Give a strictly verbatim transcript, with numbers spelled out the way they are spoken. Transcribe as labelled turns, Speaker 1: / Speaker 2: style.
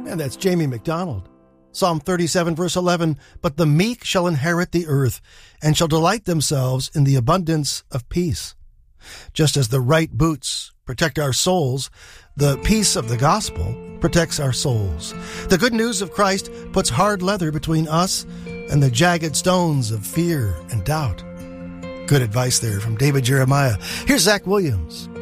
Speaker 1: And that's Jamie McDonald. Psalm thirty-seven, verse eleven, but the meek shall inherit the earth and shall delight themselves in the abundance of peace. Just as the right boots protect our souls, the peace of the gospel protects our souls. The good news of Christ puts hard leather between us and the jagged stones of fear and doubt. Good advice there from David Jeremiah. Here's Zach Williams